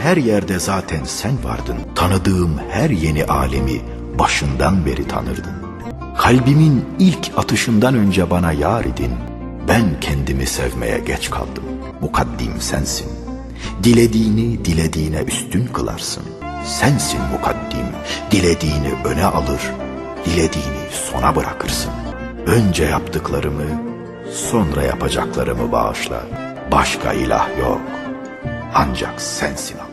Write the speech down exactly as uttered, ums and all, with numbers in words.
her yerde zaten sen vardın. Tanıdığım her yeni alemi başından beri tanırdın. Kalbimin ilk atışından önce bana yar idin. Ben kendimi sevmeye geç kaldım. Mukaddim sensin. Dilediğini dilediğine üstün kılarsın. Sensin mukaddim. Dilediğini öne alır, dilediğini sona bırakırsın. Önce yaptıklarımı, sonra yapacaklarımı bağışla. Başka ilah yok. Ancak sensin Allah.